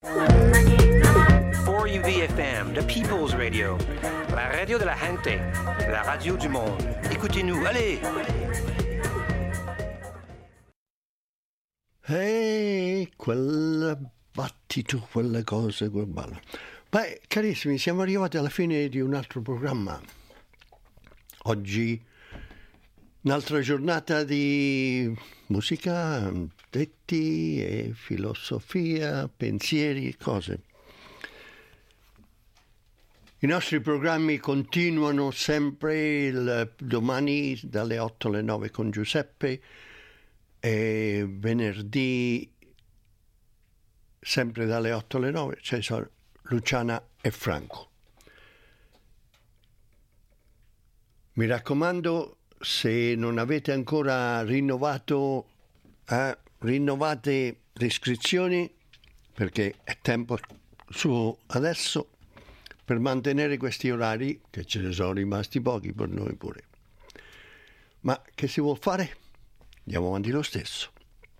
4UVFM, the People's Radio, la radio de la gente, la radio du monde. Écoutez-nous, allez! Quel battito, quella cosa, quel ballo. Beh, carissimi, siamo arrivati alla fine di un altro programma. Oggi un'altra giornata di musica, detti e filosofia, pensieri, cose. I nostri programmi continuano sempre domani dalle 8 alle 9 con Giuseppe e venerdì sempre dalle 8 alle 9 ci sono Luciana e Franco. Mi raccomando, se non avete ancora rinnovato, rinnovate le iscrizioni, perché è tempo suo adesso per mantenere questi orari, che ce ne sono rimasti pochi per noi pure. Ma che si vuol fare? Andiamo avanti lo stesso.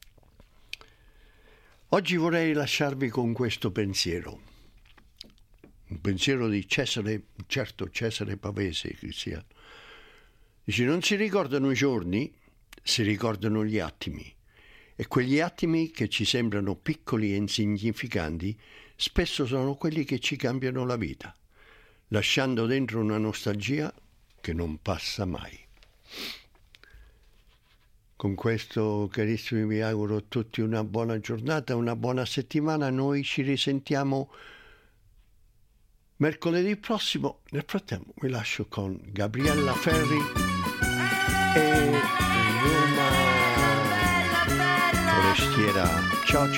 Oggi vorrei lasciarvi con questo pensiero. Un pensiero di Cesare, certo Cesare Pavese che sia. Dice, non si ricordano i giorni, si ricordano gli attimi. E quegli attimi che ci sembrano piccoli e insignificanti, spesso sono quelli che ci cambiano la vita, lasciando dentro una nostalgia che non passa mai. Con questo, carissimi, vi auguro a tutti una buona giornata, una buona settimana. Noi ci risentiamo mercoledì prossimo. Nel frattempo vi lascio con Gabriella Ferri e Roma Forestiera. Ciao ciao.